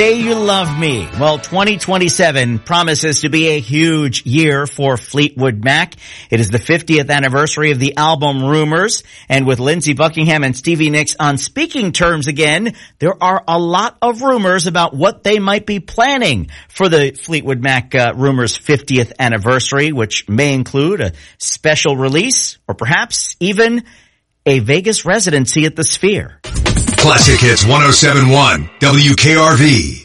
Say You Love Me. Well, 2027 promises to be a huge year for Fleetwood Mac. It is the 50th anniversary of the album Rumors, and with Lindsey Buckingham and Stevie Nicks on speaking terms again, there are a lot of rumors about what they might be planning for the Fleetwood Mac Rumors 50th anniversary, which may include a special release or perhaps even a Vegas residency at the Sphere. Classic Hits 107.1 WKRV.